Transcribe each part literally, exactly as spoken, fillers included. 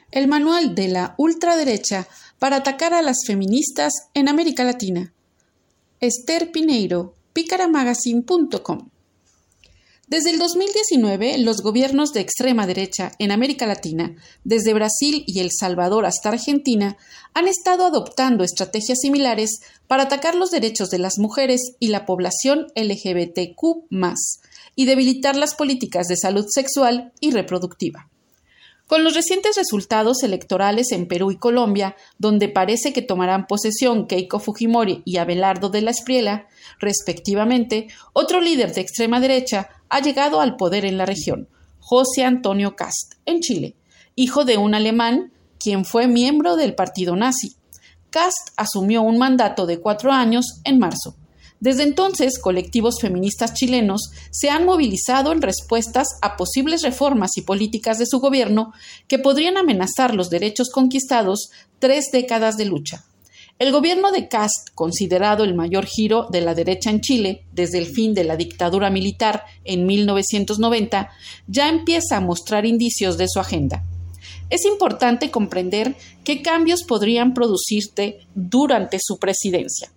el manual de la ultraderecha para atacar a las feministas en América Latina. Esther Pineiro, pícara magazine punto com. Desde el dos mil diecinueve, los gobiernos de extrema derecha en América Latina, desde Brasil y El Salvador hasta Argentina, han estado adoptando estrategias similares para atacar los derechos de las mujeres y la población L G B T Q más, y debilitar las políticas de salud sexual y reproductiva. Con los recientes resultados electorales en Perú y Colombia, donde parece que tomarán posesión Keiko Fujimori y Abelardo de la Espriella, respectivamente, otro líder de extrema derecha ha llegado al poder en la región, José Antonio Kast, en Chile, hijo de un alemán, quien fue miembro del partido nazi. Kast asumió un mandato de cuatro años en marzo. Desde entonces, colectivos feministas chilenos se han movilizado en respuestas a posibles reformas y políticas de su gobierno que podrían amenazar los derechos conquistados tres décadas de lucha. El gobierno de Kast, considerado el mayor giro de la derecha en Chile desde el fin de la dictadura militar en mil novecientos noventa, ya empieza a mostrar indicios de su agenda. Es importante comprender qué cambios podrían producirse durante su presidencia.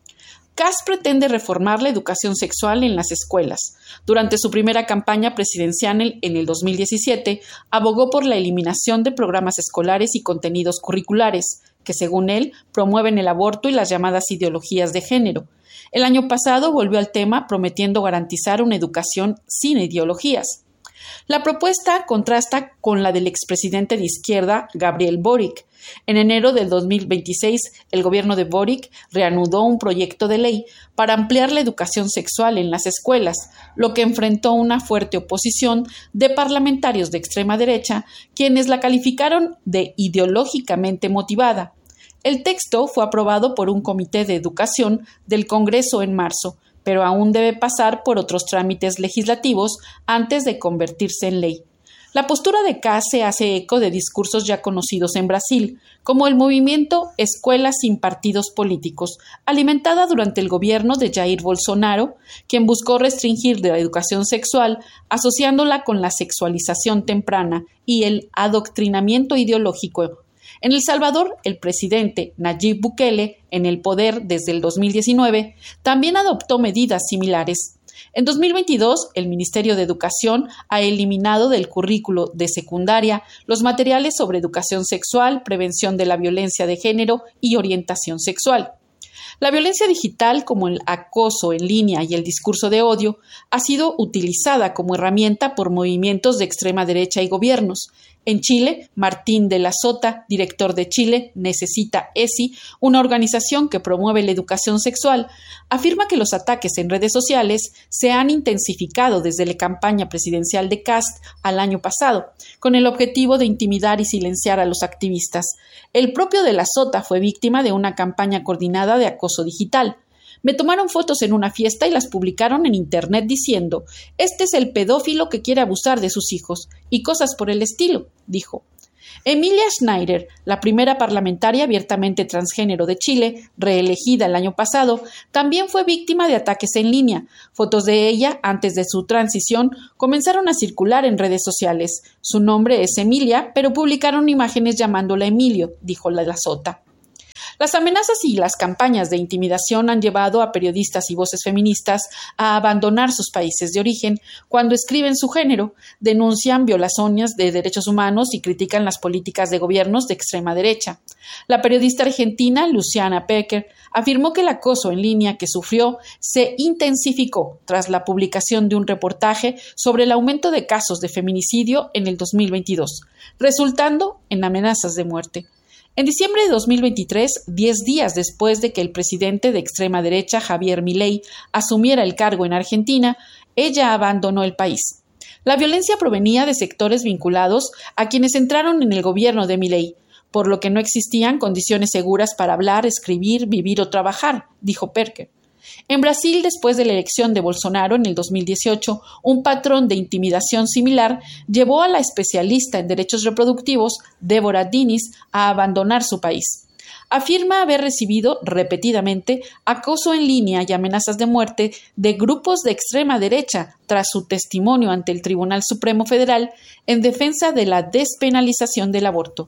Kast pretende reformar la educación sexual en las escuelas. Durante su primera campaña presidencial en el dos mil diecisiete, abogó por la eliminación de programas escolares y contenidos curriculares, que según él promueven el aborto y las llamadas ideologías de género. El año pasado volvió al tema prometiendo garantizar una educación sin ideologías. La propuesta contrasta con la del expresidente de izquierda Gabriel Boric. En enero del dos mil veintiséis, el gobierno de Boric reanudó un proyecto de ley para ampliar la educación sexual en las escuelas, lo que enfrentó una fuerte oposición de parlamentarios de extrema derecha, quienes la calificaron de ideológicamente motivada. El texto fue aprobado por un comité de educación del Congreso en marzo, pero aún debe pasar por otros trámites legislativos antes de convertirse en ley. La postura de Kast se hace eco de discursos ya conocidos en Brasil, como el movimiento Escuelas sin partidos políticos, alimentada durante el gobierno de Jair Bolsonaro, quien buscó restringir la educación sexual, asociándola con la sexualización temprana y el adoctrinamiento ideológico. En El Salvador, el presidente Nayib Bukele, en el poder desde el dos mil diecinueve, también adoptó medidas similares. En dos mil veintidós, el Ministerio de Educación ha eliminado del currículo de secundaria los materiales sobre educación sexual, prevención de la violencia de género y orientación sexual. La violencia digital, como el acoso en línea y el discurso de odio, ha sido utilizada como herramienta por movimientos de extrema derecha y gobiernos. En Chile, Martín de la Sota, director de Chile Necesita E S I, una organización que promueve la educación sexual, afirma que los ataques en redes sociales se han intensificado desde la campaña presidencial de Kast al año pasado, con el objetivo de intimidar y silenciar a los activistas. El propio de la Sota fue víctima de una campaña coordinada de acoso digital. Me tomaron fotos en una fiesta y las publicaron en internet diciendo: «Este es el pedófilo que quiere abusar de sus hijos», y cosas por el estilo, dijo. Emilia Schneider, la primera parlamentaria abiertamente transgénero de Chile, reelegida el año pasado, también fue víctima de ataques en línea. Fotos de ella, antes de su transición, comenzaron a circular en redes sociales. Su nombre es Emilia, pero publicaron imágenes llamándola Emilio, dijo la La Sota. Las amenazas y las campañas de intimidación han llevado a periodistas y voces feministas a abandonar sus países de origen cuando escriben su género, denuncian violaciones de derechos humanos y critican las políticas de gobiernos de extrema derecha. La periodista argentina Luciana Pecker afirmó que el acoso en línea que sufrió se intensificó tras la publicación de un reportaje sobre el aumento de casos de feminicidio en el dos mil veintidós, resultando en amenazas de muerte. En diciembre de dos mil veintitrés, diez días después de que el presidente de extrema derecha, Javier Milei, asumiera el cargo en Argentina, ella abandonó el país. La violencia provenía de sectores vinculados a quienes entraron en el gobierno de Milei, por lo que no existían condiciones seguras para hablar, escribir, vivir o trabajar, dijo Perker. En Brasil, después de la elección de Bolsonaro en el dos mil dieciocho, un patrón de intimidación similar llevó a la especialista en derechos reproductivos, Débora Diniz, a abandonar su país. Afirma haber recibido repetidamente acoso en línea y amenazas de muerte de grupos de extrema derecha tras su testimonio ante el Tribunal Supremo Federal en defensa de la despenalización del aborto.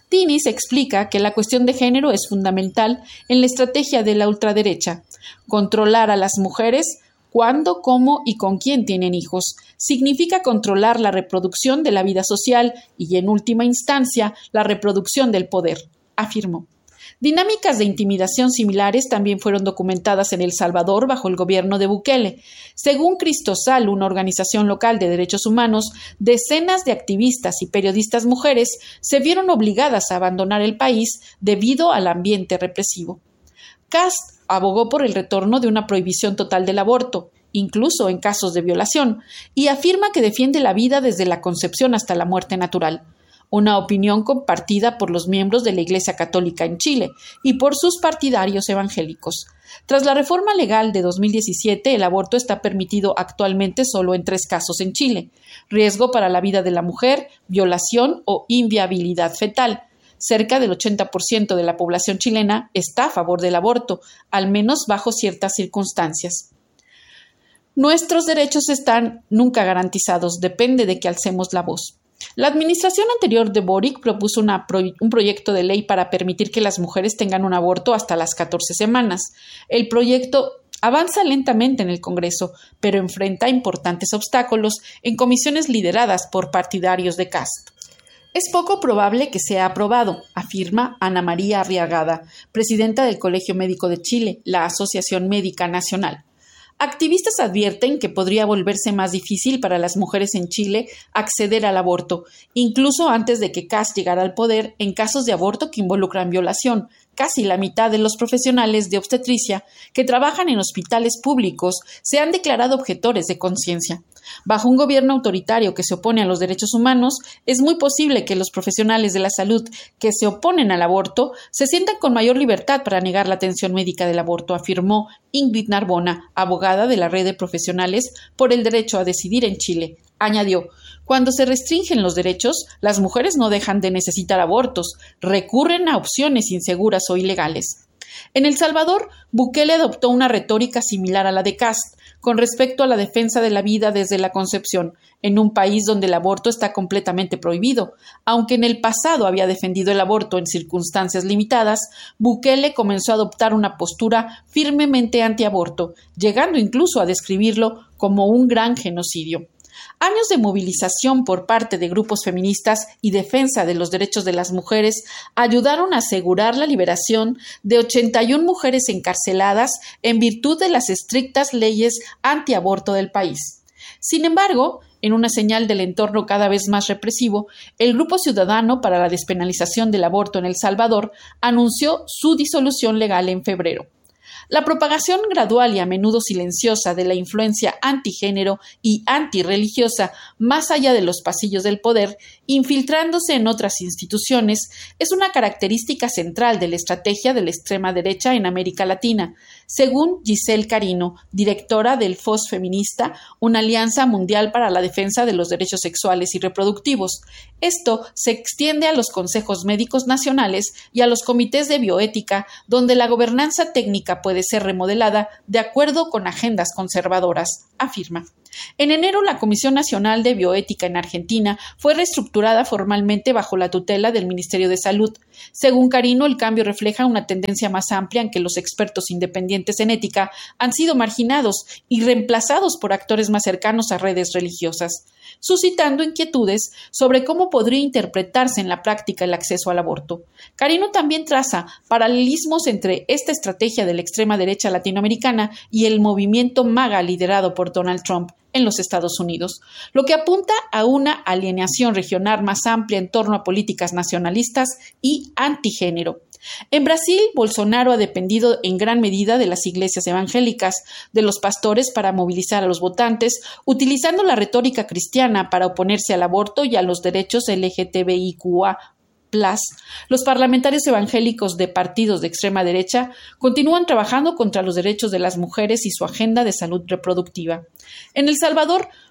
Diniz explica que la cuestión de género es fundamental en la estrategia de la ultraderecha. Controlar a las mujeres cuándo, cómo y con quién tienen hijos significa controlar la reproducción de la vida social y, en última instancia, la reproducción del poder, afirmó. Dinámicas de intimidación similares también fueron documentadas en El Salvador bajo el gobierno de Bukele. Según Cristosal, una organización local de derechos humanos, decenas de activistas y periodistas mujeres se vieron obligadas a abandonar el país debido al ambiente represivo. Kast abogó por el retorno de una prohibición total del aborto, incluso en casos de violación, y afirma que defiende la vida desde la concepción hasta la muerte natural. Una opinión compartida por los miembros de la Iglesia Católica en Chile y por sus partidarios evangélicos. Tras la reforma legal de dos mil diecisiete, el aborto está permitido actualmente solo en tres casos en Chile: riesgo para la vida de la mujer, violación o inviabilidad fetal. Cerca del ochenta por ciento de la población chilena está a favor del aborto, al menos bajo ciertas circunstancias. Nuestros derechos están nunca garantizados, depende de que alcemos la voz. La administración anterior de Boric propuso una pro- un proyecto de ley para permitir que las mujeres tengan un aborto hasta las catorce semanas. El proyecto avanza lentamente en el Congreso, pero enfrenta importantes obstáculos en comisiones lideradas por partidarios de Kast. Es poco probable que sea aprobado, afirma Ana María Arriagada, presidenta del Colegio Médico de Chile, la Asociación Médica Nacional. Activistas advierten que podría volverse más difícil para las mujeres en Chile acceder al aborto, incluso antes de que Kast llegara al poder, en casos de aborto que involucran violación. Casi la mitad de los profesionales de obstetricia que trabajan en hospitales públicos se han declarado objetores de conciencia. Bajo un gobierno autoritario que se opone a los derechos humanos, es muy posible que los profesionales de la salud que se oponen al aborto se sientan con mayor libertad para negar la atención médica del aborto, afirmó Ingrid Narbona, abogada de la red de profesionales por el derecho a decidir en Chile. Añadió: cuando se restringen los derechos, las mujeres no dejan de necesitar abortos, recurren a opciones inseguras o ilegales. En El Salvador, Bukele adoptó una retórica similar a la de Kast con respecto a la defensa de la vida desde la concepción, en un país donde el aborto está completamente prohibido. Aunque en el pasado había defendido el aborto en circunstancias limitadas, Bukele comenzó a adoptar una postura firmemente antiaborto, llegando incluso a describirlo como un gran genocidio. Años de movilización por parte de grupos feministas y defensa de los derechos de las mujeres ayudaron a asegurar la liberación de ochenta y una mujeres encarceladas en virtud de las estrictas leyes antiaborto del país. Sin embargo, en una señal del entorno cada vez más represivo, el Grupo Ciudadano para la Despenalización del Aborto en El Salvador anunció su disolución legal en febrero. La propagación gradual y a menudo silenciosa de la influencia antigénero y antirreligiosa más allá de los pasillos del poder, infiltrándose en otras instituciones, es una característica central de la estrategia de la extrema derecha en América Latina, según Giselle Carino, directora del F O S Feminista, una alianza mundial para la defensa de los derechos sexuales y reproductivos. Esto se extiende a los consejos médicos nacionales y a los comités de bioética, donde la gobernanza técnica puede ser remodelada de acuerdo con agendas conservadoras, afirma. En enero, la Comisión Nacional de Bioética en Argentina fue reestructurada formalmente bajo la tutela del Ministerio de Salud. Según Carino, el cambio refleja una tendencia más amplia en que los expertos independientes en ética han sido marginados y reemplazados por actores más cercanos a redes religiosas, suscitando inquietudes sobre cómo podría interpretarse en la práctica el acceso al aborto. Carino también traza paralelismos entre esta estrategia de la extrema derecha latinoamericana y el movimiento MAGA liderado por Donald Trump en los Estados Unidos, lo que apunta a una alienación regional más amplia en torno a políticas nacionalistas y antigénero. En Brasil, Bolsonaro ha dependido en gran medida de las iglesias evangélicas, de los pastores para movilizar a los votantes, utilizando la retórica cristiana para oponerse al aborto y a los derechos L G T B I Q A plus. Los parlamentarios evangélicos de partidos de extrema derecha continúan trabajando contra los derechos de las mujeres y su agenda de salud reproductiva. En El Salvador,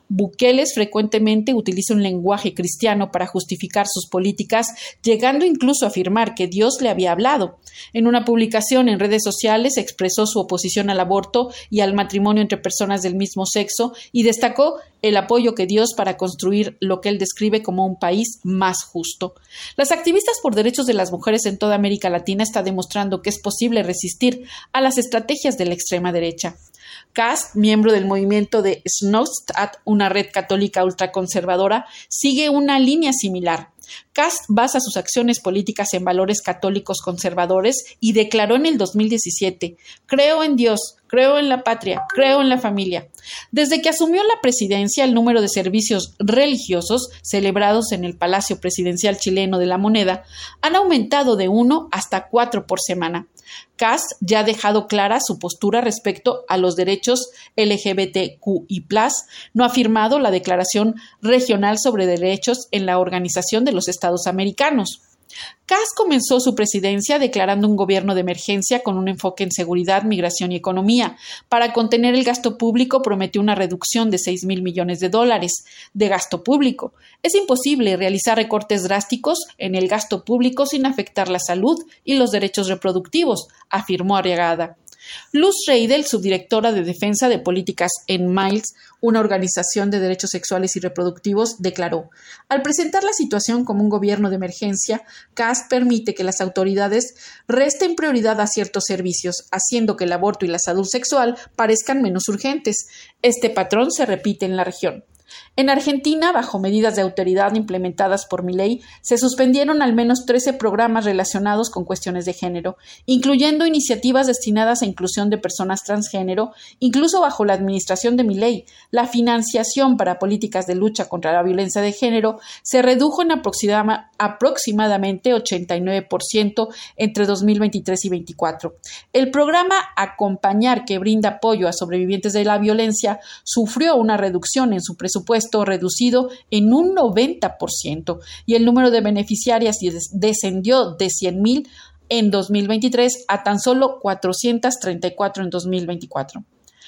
Bukele frecuentemente utiliza un lenguaje cristiano para justificar sus políticas, llegando incluso a afirmar que Dios le había hablado. En una publicación en redes sociales expresó su oposición al aborto y al matrimonio entre personas del mismo sexo y destacó el apoyo que dio para construir lo que él describe como un país más justo. Las activistas por derechos de las mujeres en toda América Latina están demostrando que es posible resistir a las estrategias de la extrema derecha. Kast, miembro del movimiento de Snowstadt, una red católica ultraconservadora, sigue una línea similar. Kast basa sus acciones políticas en valores católicos conservadores y declaró en el dos mil diecisiete: «Creo en Dios, creo en la patria, creo en la familia». Desde que asumió la presidencia, el número de servicios religiosos celebrados en el Palacio Presidencial Chileno de la Moneda han aumentado de uno hasta cuatro por semana. Kast ya ha dejado clara su postura respecto a los derechos L G B T Q I plus, no ha firmado la Declaración Regional sobre Derechos en la Organización de los Estados Americanos. Kast comenzó su presidencia declarando un gobierno de emergencia con un enfoque en seguridad, migración y economía. Para contener el gasto público prometió una reducción de seis mil millones de dólares de gasto público. Es imposible realizar recortes drásticos en el gasto público sin afectar la salud y los derechos reproductivos, afirmó Arriagada. Luz Reidel, subdirectora de Defensa de Políticas en Miles, una organización de derechos sexuales y reproductivos, declaró: «Al presentar la situación como un gobierno de emergencia, Kast permite que las autoridades resten prioridad a ciertos servicios, haciendo que el aborto y la salud sexual parezcan menos urgentes. Este patrón se repite en la región». En Argentina, bajo medidas de autoridad implementadas por Milei, se suspendieron al menos trece programas relacionados con cuestiones de género, incluyendo iniciativas destinadas a inclusión de personas transgénero. Incluso bajo la administración de Milei, la financiación para políticas de lucha contra la violencia de género se redujo en aproxima, aproximadamente ochenta y nueve por ciento entre dos mil veintitrés y dos mil veinticuatro. El programa Acompañar, que brinda apoyo a sobrevivientes de la violencia, sufrió una reducción en su presupuesto reducido en un noventa por ciento y el número de beneficiarias descendió de cien mil en dos mil veintitrés a tan solo cuatrocientos treinta y cuatro en dos mil veinticuatro.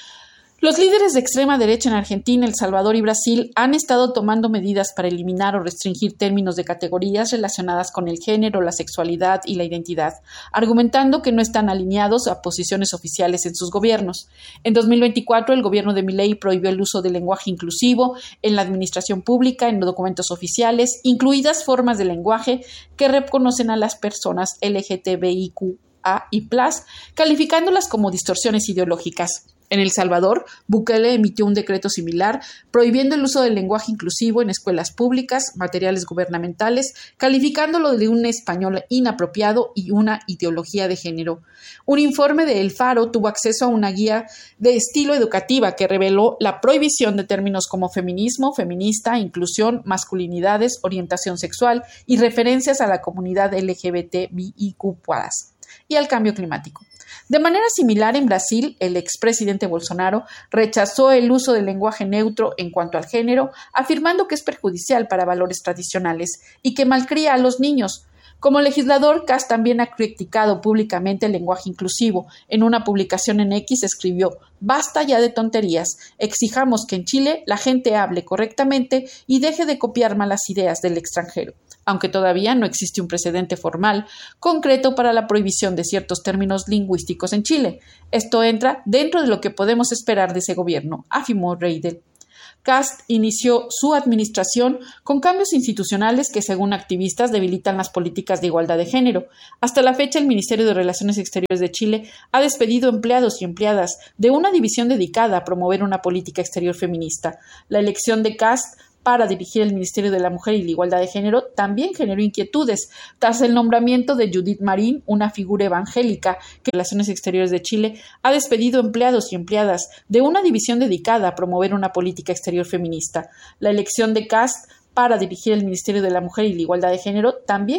Los líderes de extrema derecha en Argentina, El Salvador y Brasil han estado tomando medidas para eliminar o restringir términos de categorías relacionadas con el género, la sexualidad y la identidad, argumentando que no están alineados a posiciones oficiales en sus gobiernos. En dos mil veinticuatro, el gobierno de Milei prohibió el uso del lenguaje inclusivo en la administración pública, en los documentos oficiales, incluidas formas de lenguaje que reconocen a las personas L G B T I Q A I plus, calificándolas como distorsiones ideológicas. En El Salvador, Bukele emitió un decreto similar prohibiendo el uso del lenguaje inclusivo en escuelas públicas, materiales gubernamentales, calificándolo de un español inapropiado y una ideología de género. Un informe de El Faro tuvo acceso a una guía de estilo educativa que reveló la prohibición de términos como feminismo, feminista, inclusión, masculinidades, orientación sexual y referencias a la comunidad L G B T I Q plus y al cambio climático. De manera similar, en Brasil, el expresidente Bolsonaro rechazó el uso del lenguaje neutro en cuanto al género, afirmando que es perjudicial para valores tradicionales y que malcría a los niños. Como legislador, Kast también ha criticado públicamente el lenguaje inclusivo. En una publicación en X escribió: «Basta ya de tonterías. Exijamos que en Chile la gente hable correctamente y deje de copiar malas ideas del extranjero». Aunque todavía no existe un precedente formal concreto para la prohibición de ciertos términos lingüísticos en Chile. Esto entra dentro de lo que podemos esperar de ese gobierno, afirmó Reidel. Kast inició su administración con cambios institucionales que, según activistas, debilitan las políticas de igualdad de género. Hasta la fecha, el Ministerio de Relaciones Exteriores de Chile ha despedido empleados y empleadas de una división dedicada a promover una política exterior feminista. La elección de Kast para dirigir el Ministerio de la Mujer y la Igualdad de Género también generó inquietudes tras el nombramiento de Judith Marín, una figura evangélica que Relaciones Exteriores de Chile ha despedido empleados y empleadas de una división dedicada a promover una política exterior feminista. La elección de Kast para dirigir el Ministerio de la Mujer y la Igualdad de Género también